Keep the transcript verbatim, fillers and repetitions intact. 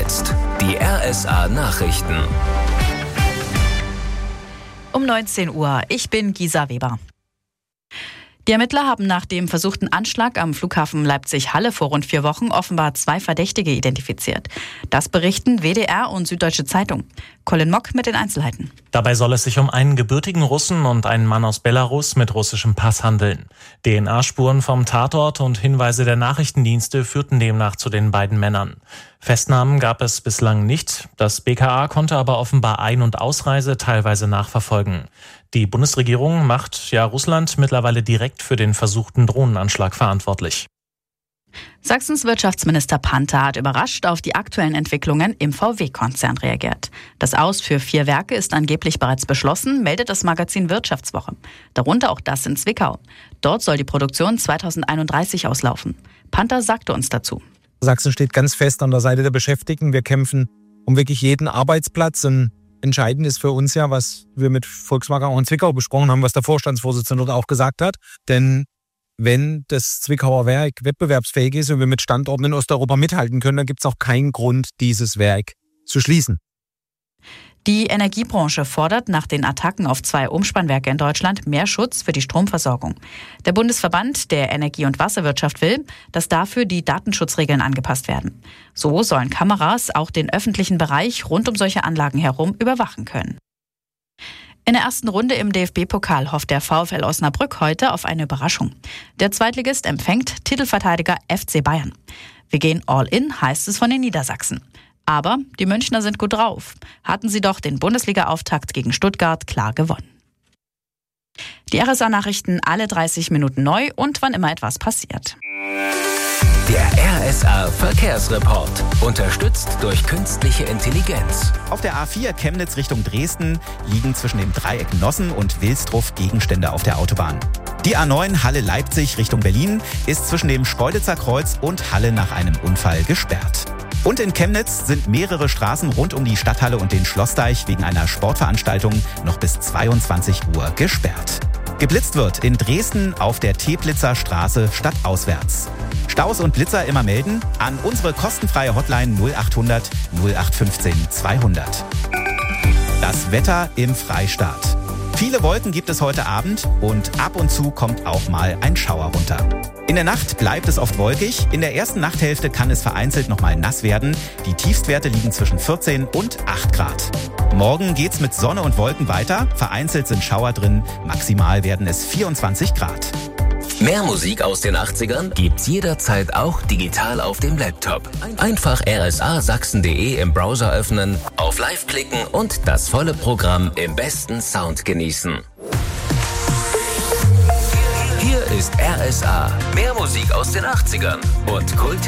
jetzt die R S A-Nachrichten. Um neunzehn Uhr. Ich bin Gisa Weber. Die Ermittler haben nach dem versuchten Anschlag am Flughafen Leipzig-Halle vor rund vier Wochen offenbar zwei Verdächtige identifiziert. Das berichten W D R und Süddeutsche Zeitung. Colin Mock mit den Einzelheiten. Dabei soll es sich um einen gebürtigen Russen und einen Mann aus Belarus mit russischem Pass handeln. D N A-Spuren vom Tatort und Hinweise der Nachrichtendienste führten demnach zu den beiden Männern. Festnahmen gab es bislang nicht. Das B K A konnte aber offenbar Ein- und Ausreise teilweise nachverfolgen. Die Bundesregierung macht ja Russland mittlerweile direkt für den versuchten Drohnenanschlag verantwortlich. Sachsens Wirtschaftsminister Panther hat überrascht auf die aktuellen Entwicklungen im V W-Konzern reagiert. Das Aus für vier Werke ist angeblich bereits beschlossen, meldet das Magazin Wirtschaftswoche. Darunter auch das in Zwickau. Dort soll die Produktion zweitausendeinunddreißig auslaufen. Panther sagte uns dazu. Sachsen steht ganz fest an der Seite der Beschäftigten. Wir kämpfen um wirklich jeden Arbeitsplatz. Und entscheidend ist für uns ja, was wir mit Volkswagen auch in Zwickau besprochen haben, was der Vorstandsvorsitzende dort auch gesagt hat. Denn wenn das Zwickauer Werk wettbewerbsfähig ist und wir mit Standorten in Osteuropa mithalten können, dann gibt es auch keinen Grund, dieses Werk zu schließen. Die Energiebranche fordert nach den Attacken auf zwei Umspannwerke in Deutschland mehr Schutz für die Stromversorgung. Der Bundesverband der Energie- und Wasserwirtschaft will, dass dafür die Datenschutzregeln angepasst werden. So sollen Kameras auch den öffentlichen Bereich rund um solche Anlagen herum überwachen können. In der ersten Runde im D F B-Pokal hofft der VfL Osnabrück heute auf eine Überraschung. Der Zweitligist empfängt Titelverteidiger F C Bayern. Wir gehen all in, heißt es von den Niedersachsen. Aber die Münchner sind gut drauf. Hatten sie doch den Bundesliga-Auftakt gegen Stuttgart klar gewonnen. Die R S A-Nachrichten alle dreißig Minuten neu und wann immer etwas passiert. Der R S A-Verkehrsreport. Unterstützt durch künstliche Intelligenz. Auf der A vier Chemnitz Richtung Dresden liegen zwischen dem Dreieck Nossen und Wilsdruff Gegenstände auf der Autobahn. Die A neun Halle-Leipzig Richtung Berlin ist zwischen dem Speuditzer Kreuz und Halle nach einem Unfall gesperrt. Und in Chemnitz sind mehrere Straßen rund um die Stadthalle und den Schlossdeich wegen einer Sportveranstaltung noch bis zweiundzwanzig Uhr gesperrt. Geblitzt wird in Dresden auf der Teplitzer Straße stadtauswärts. Staus und Blitzer immer melden an unsere kostenfreie Hotline null achthundert null acht fünfzehn zweihundert. Das Wetter im Freistaat. Viele Wolken gibt es heute Abend und ab und zu kommt auch mal ein Schauer runter. In der Nacht bleibt es oft wolkig. In der ersten Nachthälfte kann es vereinzelt noch mal nass werden. Die Tiefstwerte liegen zwischen vierzehn und acht Grad. Morgen geht's mit Sonne und Wolken weiter. Vereinzelt sind Schauer drin. Maximal werden es vierundzwanzig Grad. Mehr Musik aus den achtzigern gibt's jederzeit auch digital auf dem Laptop. Einfach r s a sachsen punkt d e im Browser öffnen, auf Live klicken und das volle Programm im besten Sound genießen. Hier ist R S A. Mehr Musik aus den achtzigern und Kult.